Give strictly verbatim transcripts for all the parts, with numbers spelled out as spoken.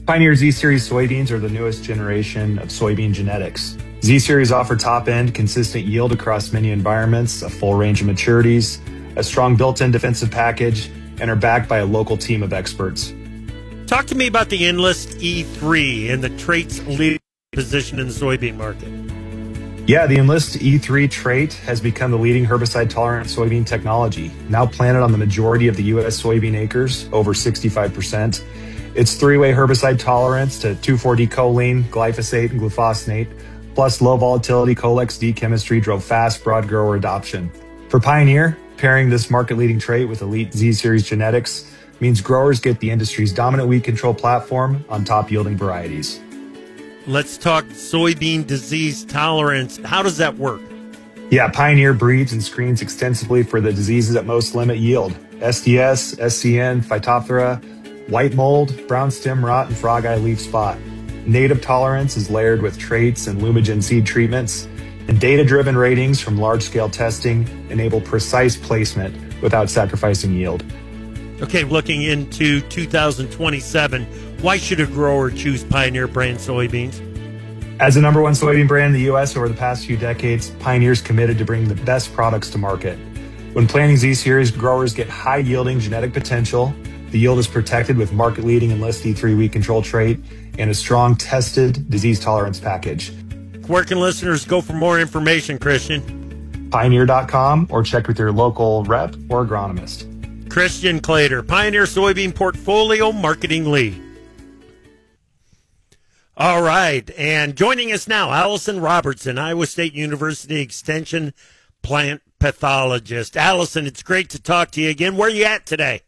Pioneer Z-Series soybeans are the newest generation of soybean genetics. Z-Series offer top-end, consistent yield across many environments, a full range of maturities, a strong built-in defensive package, and are backed by a local team of experts. Talk to me about the Enlist E three and the trait's leading position in the soybean market. Yeah, the Enlist E three trait has become the leading herbicide-tolerant soybean technology, now planted on the majority of the U S soybean acres, over sixty-five percent. Its three-way herbicide tolerance to two four D choline, glyphosate, and glufosinate, plus low-volatility Colex D chemistry drove fast, broad grower adoption. For Pioneer, pairing this market-leading trait with elite Z-Series genetics means growers get the industry's dominant weed control platform on top-yielding varieties. Let's talk soybean disease tolerance. How does that work? Yeah, Pioneer breeds and screens extensively for the diseases that most limit yield. S D S, S C N, Phytophthora, white mold, brown stem rot, and frog eye leaf spot. Native tolerance is layered with traits and Lumigen seed treatments, and data-driven ratings from large-scale testing enable precise placement without sacrificing yield. Okay, looking into two thousand twenty-seven, why should a grower choose Pioneer brand soybeans? As the number one soybean brand in the U S over the past few decades, Pioneer's committed to bringing the best products to market. When planting Z-Series, growers get high-yielding genetic potential. The yield is protected with market-leading Enlist E three weed control trait and a strong tested disease tolerance package. Where can listeners go for more information, Christian? Pioneer dot com or check with your local rep or agronomist. Christian Claytor, Pioneer Soybean Portfolio Marketing Lead. All right, and joining us now, Allison Robertson, Iowa State University Extension plant pathologist. Allison, it's great to talk to you again. Where are you at today?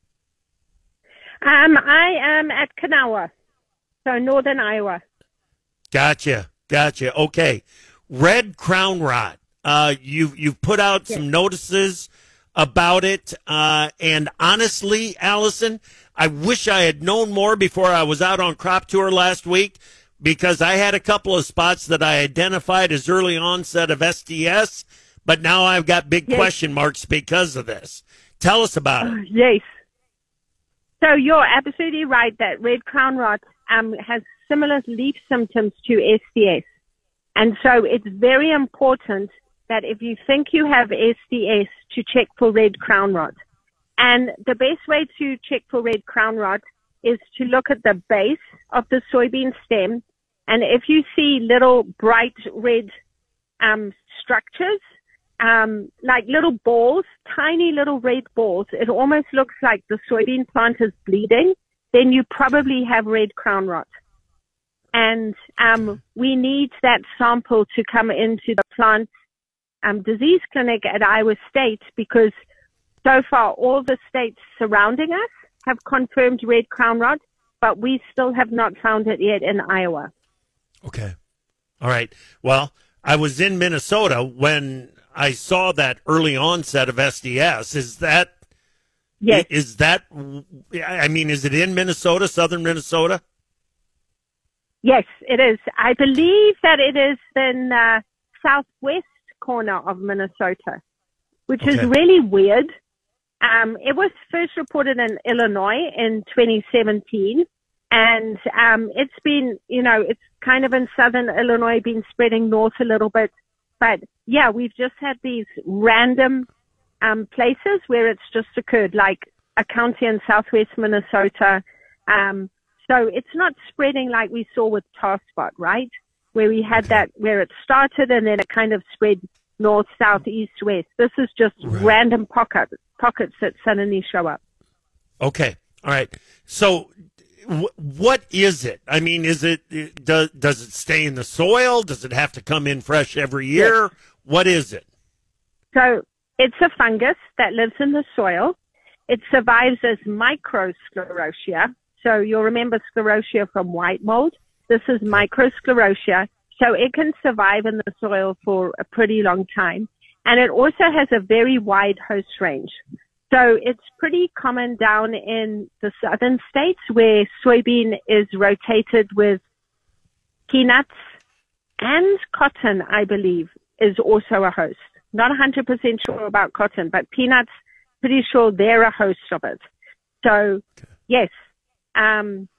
Um, I am at Kanawha, so northern Iowa. Gotcha, gotcha. Okay, red crown rot. Uh, you've you've put out some notices about it, uh, and honestly, Allison, I wish I had known more before I was out on crop tour last week, because I had a couple of spots that I identified as early onset of S D S, but now I've got big yes. question marks because of this. Tell us about it. Yes. So you're absolutely right that red crown rot um, has similar leaf symptoms to S D S. And so it's very important that if you think you have S D S, to check for red crown rot. And the best way to check for red crown rot is to look at the base of the soybean stem. And if you see little bright red um, structures, um, like little balls, tiny little red balls, it almost looks like the soybean plant is bleeding, then you probably have red crown rot. And um, we need that sample to come into the plant um, disease clinic at Iowa State, because so far all the states surrounding us have confirmed red crown rot, but we still have not found it yet in Iowa. Okay. All right. Well, I was in Minnesota when I saw that early onset of S D S. Is that, yes. is that, I mean, is it in Minnesota, southern Minnesota? Yes, it is. I believe that it is in uh, southwest corner of Minnesota, which okay. is really weird. Um, it was first reported in Illinois in twenty seventeen, and um, it's been, you know, it's kind of in southern Illinois, been spreading north a little bit. But, yeah, we've just had these random um, places where it's just occurred, like a county in southwest Minnesota. Um, so it's not spreading like we saw with tar spot, right, where we had that, where it started and then it kind of spread north, south, east, west. This is just right. random pockets, pockets that suddenly show up. Okay. All right. So w- what is it? I mean, is it, does, does it stay in the soil? Does it have to come in fresh every year? Yes. What is it? So it's a fungus that lives in the soil. It survives as microsclerotia. So you'll remember sclerotia from white mold. This is microsclerotia. So it can survive in the soil for a pretty long time. And it also has a very wide host range. So it's pretty common down in the southern states where soybean is rotated with peanuts and cotton, I believe, is also a host. Not one hundred percent sure about cotton, but peanuts, pretty sure they're a host of it. So, yes, um,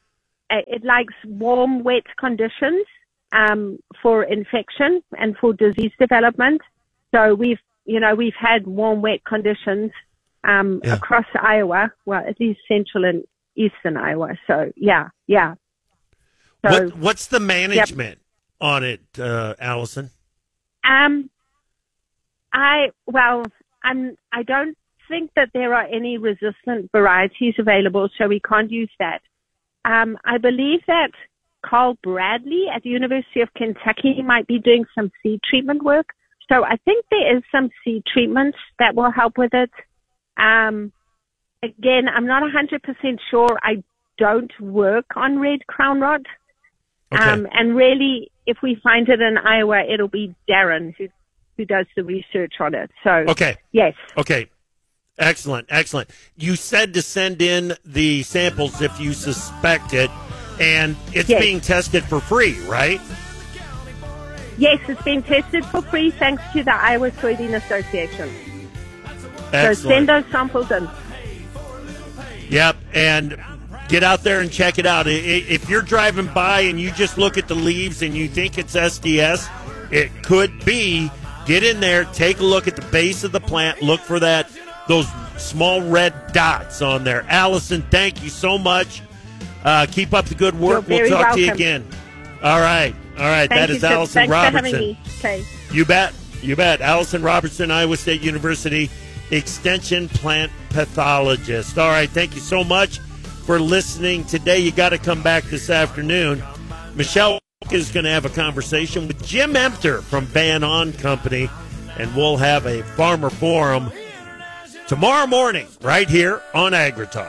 it likes warm, wet conditions um, for infection and for disease development. So we've, you know, we've had warm, wet conditions um, yeah. across Iowa, well, at least central and eastern Iowa. So, yeah, yeah. So, what, what's the management yep. on it, uh, Allison? Um, I, well, I'm, I don't think that there are any resistant varieties available, so we can't use that. Um, I believe that Carl Bradley at the University of Kentucky might be doing some seed treatment work. So I think there is some seed treatments that will help with it. Um, again, I'm not one hundred percent sure. I don't work on red crown rot. Okay. Um, and really, if we find it in Iowa, it'll be Darren who, who does the research on it. So, okay. Yes. Okay. Excellent, excellent. You said to send in the samples if you suspect it, and it's yes. being tested for free, right? Yes, it's being tested for free thanks to the Iowa Soybean Association. Excellent. So send those samples in. Yep, and get out there and check it out. If you're driving by and you just look at the leaves and you think it's S D S, it could be. Get in there, take a look at the base of the plant, look for that. Those small red dots on there. Allison, thank you so much. Uh, keep up the good work. You're we'll talk welcome. to you again. All right. All right. Thank that you, is Allison Thanks Robertson. For having me. Okay. You bet. You bet. Allison Robertson, Iowa State University Extension Plant Pathologist. All right. Thank you so much for listening today. You got to come back this afternoon. Michelle is going to have a conversation with Jim Emter from Van On Company, and we'll have a farmer forum tomorrow morning, right here on AgriTalk.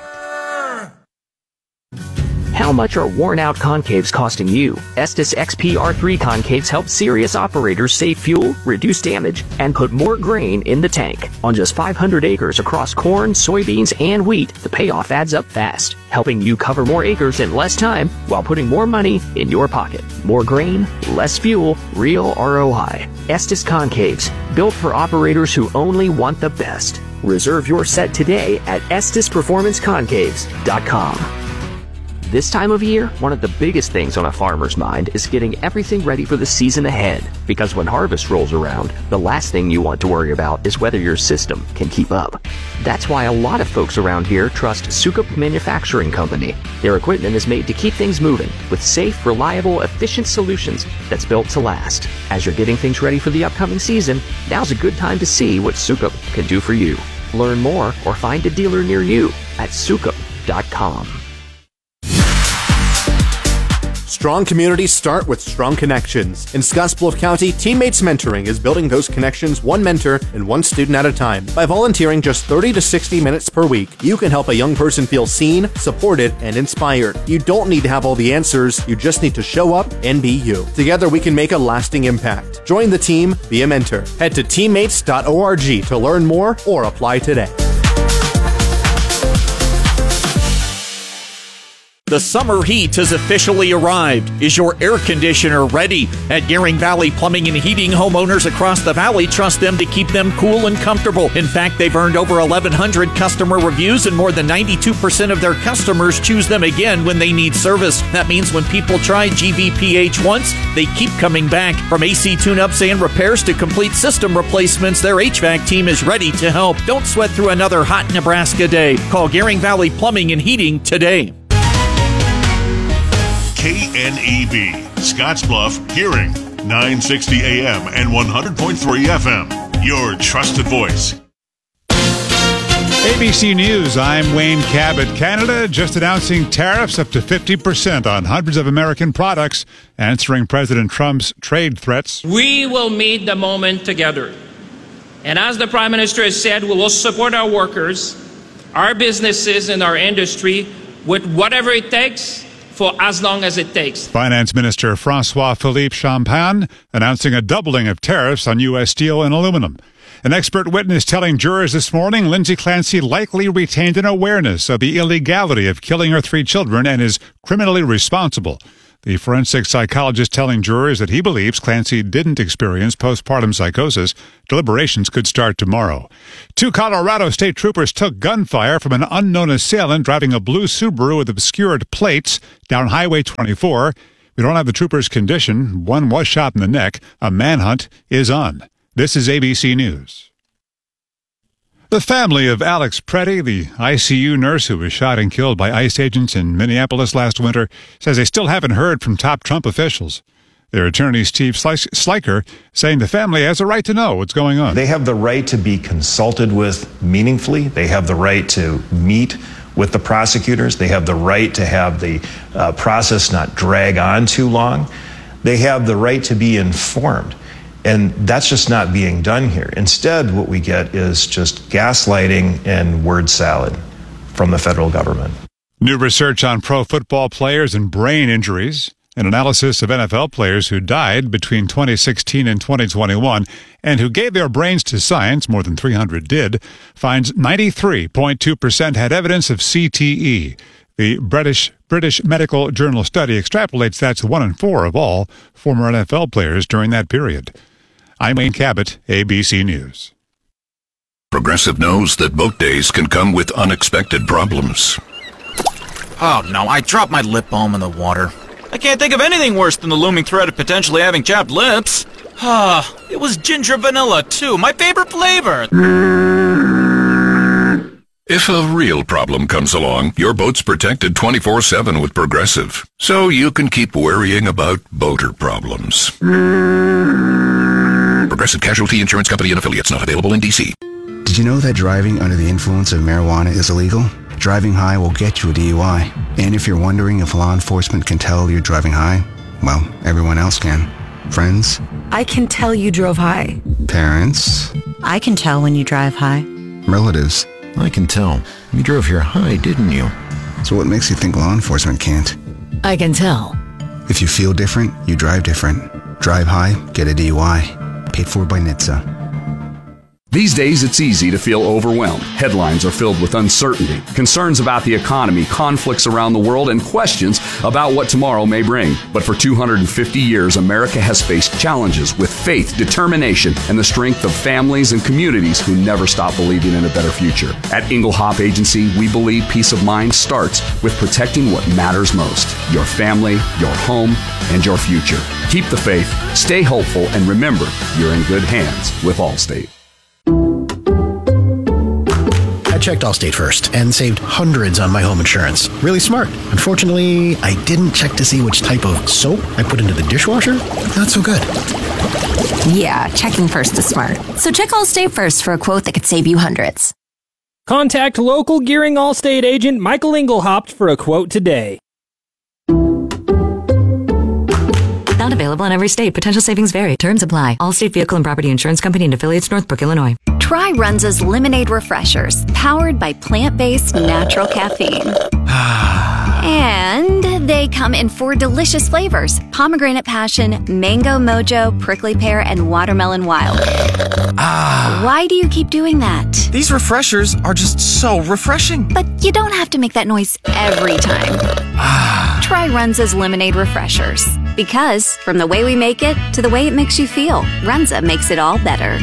How much are worn-out concaves costing you? Estes X P R three concaves help serious operators save fuel, reduce damage, and put more grain in the tank. On just five hundred acres across corn, soybeans, and wheat, the payoff adds up fast, helping you cover more acres in less time while putting more money in your pocket. More grain, less fuel, real R O I. Estes Concaves, built for operators who only want the best. Reserve your set today at estes performance concaves dot com. This time of year, one of the biggest things on a farmer's mind is getting everything ready for the season ahead. Because when harvest rolls around, the last thing you want to worry about is whether your system can keep up. That's why a lot of folks around here trust Sukup Manufacturing Company. Their equipment is made to keep things moving with safe, reliable, efficient solutions that's built to last. As you're getting things ready for the upcoming season, now's a good time to see what Sukup can do for you. Learn more or find a dealer near you at sukup dot com. Strong communities start with strong connections. In Scottsbluff County, Teammates Mentoring is building those connections one mentor and one student at a time. By volunteering just thirty to sixty minutes per week, you can help a young person feel seen, supported, and inspired. You don't need to have all the answers, you just need to show up and be you. Together, we can make a lasting impact. Join the team, be a mentor. Head to teammates dot org to learn more or apply today. The summer heat has officially arrived. Is your air conditioner ready? At Gearing Valley Plumbing and Heating, homeowners across the valley trust them to keep them cool and comfortable. In fact, they've earned over eleven hundred customer reviews, and more than ninety-two percent of their customers choose them again when they need service. That means when people try G V P H once, they keep coming back. From A C tune-ups and repairs to complete system replacements, their H V A C team is ready to help. Don't sweat through another hot Nebraska day. Call Gearing Valley Plumbing and Heating today. K N E B, Scottsbluff, Gearing, nine sixty A M and one hundred point three F M. Your trusted voice. A B C News, I'm Wayne Cabot. Canada just announcing tariffs up to fifty percent on hundreds of American products, answering President Trump's trade threats. We will meet the moment together. And as the Prime Minister has said, we will support our workers, our businesses, and our industry with whatever it takes, for as long as it takes. Finance Minister François-Philippe Champagne announcing a doubling of tariffs on U S steel and aluminum. An expert witness telling jurors this morning Lindsay Clancy likely retained an awareness of the illegality of killing her three children and is criminally responsible. The forensic psychologist telling jurors that he believes Clancy didn't experience postpartum psychosis. Deliberations could start tomorrow. Two Colorado state troopers took gunfire from an unknown assailant driving a blue Subaru with obscured plates down Highway twenty-four. We don't have the trooper's condition. One was shot in the neck. A manhunt is on. This is A B C News. The family of Alex Preddy, the I C U nurse who was shot and killed by ICE agents in Minneapolis last winter, says they still haven't heard from top Trump officials. Their attorney, Steve Sliker, saying the family has a right to know what's going on. They have the right to be consulted with meaningfully. They have the right to meet with the prosecutors. They have the right to have the uh, process not drag on too long. They have the right to be informed. And that's just not being done here. Instead, what we get is just gaslighting and word salad from the federal government. New research on pro football players and brain injuries. An analysis of N F L players who died between twenty sixteen and twenty twenty-one and who gave their brains to science, more than three hundred did, finds ninety-three point two percent had evidence of C T E. The British British Medical Journal study extrapolates that to one in four of all former N F L players during that period. I'm Wayne Cabot, A B C News. Progressive knows that boat days can come with unexpected problems. Oh no, I dropped my lip balm in the water. I can't think of anything worse than the looming threat of potentially having chapped lips. Ah, it was ginger vanilla too, my favorite flavor. If a real problem comes along, your boat's protected twenty-four seven with Progressive, so you can keep worrying about boater problems. Progressive Casualty Insurance Company and Affiliates, not available in D C. Did you know that driving under the influence of marijuana is illegal? Driving high will get you a D U I. And if you're wondering if law enforcement can tell you're driving high, well, everyone else can. Friends? I can tell you drove high. Parents? I can tell when you drive high. Relatives? I can tell. You drove here high, didn't you? So what makes you think law enforcement can't? I can tell. If you feel different, you drive different. Drive high, get a D U I. Paid for by N H T S A. These days, it's easy to feel overwhelmed. Headlines are filled with uncertainty, concerns about the economy, conflicts around the world, and questions about what tomorrow may bring. But for two hundred fifty years, America has faced challenges with faith, determination, and the strength of families and communities who never stop believing in a better future. At Inglehop Agency, we believe peace of mind starts with protecting what matters most: your family, your home, and your future. Keep the faith, stay hopeful, and remember, you're in good hands with Allstate. I checked Allstate first and saved hundreds on my home insurance. Really smart. Unfortunately, I didn't check to see which type of soap I put into the dishwasher. Not so good. Yeah, checking first is smart. So check Allstate first for a quote that could save you hundreds. Contact local Gearing Allstate agent Michael Inglehop for a quote today. Not available in every state. Potential savings vary. Terms apply. Allstate Vehicle and Property Insurance Company and affiliates, Northbrook, Illinois. Try Runza's Lemonade Refreshers, powered by plant-based natural caffeine. And they come in four delicious flavors: pomegranate passion, mango mojo, prickly pear, and watermelon wild. Ah. Why do you keep doing that? These refreshers are just so refreshing. But you don't have to make that noise every time. Ah. Try Runza's Lemonade Refreshers. Because from the way we make it to the way it makes you feel, Runza makes it all better.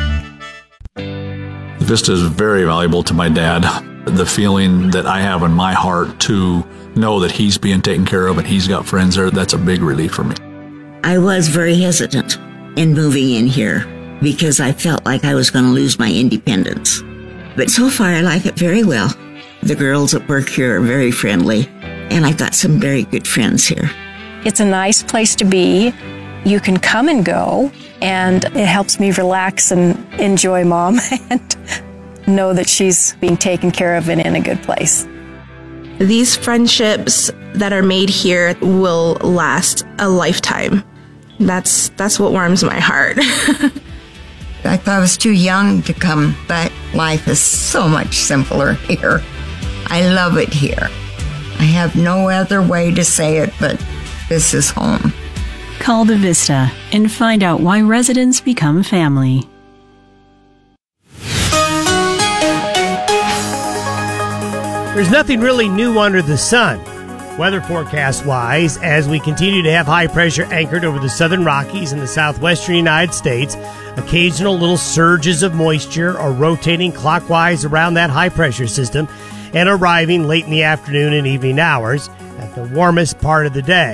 Vista is very valuable to my dad. The feeling that I have in my heart to know that he's being taken care of and he's got friends there, that's a big relief for me. I was very hesitant in moving in here because I felt like I was going to lose my independence. But so far, I like it very well. The girls at work here are very friendly, and I've got some very good friends here. It's a nice place to be. You can come and go, and it helps me relax and enjoy Mom and know that she's being taken care of and in a good place. These friendships that are made here will last a lifetime. That's that's what warms my heart. I thought I was too young to come, but life is so much simpler here. I love it here. I have no other way to say it, but this is home. Call the Vista and find out why residents become family. There's nothing really new under the sun. Weather forecast-wise, as we continue to have high pressure anchored over the southern Rockies and the southwestern United States, occasional little surges of moisture are rotating clockwise around that high pressure system and arriving late in the afternoon and evening hours at the warmest part of the day.